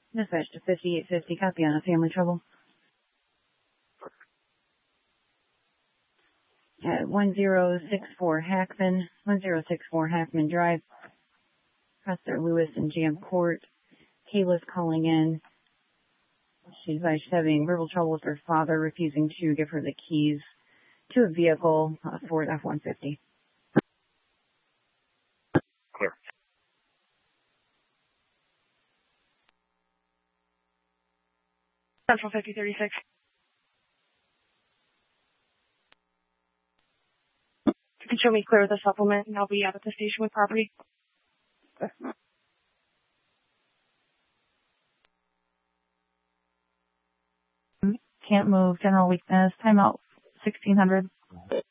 Dispatch to 5850, copy on a family trouble. At 1064 Hackman Drive, Pastor Lewis and Jam Court. Kayla's calling in. She's advised she's having verbal trouble with her father, refusing to give her the keys to a vehicle, Ford F-150. Clear. Central 5036. You can show me clear with a supplement, and I'll be out at the station with property. Can't move. General weakness. Timeout 1600.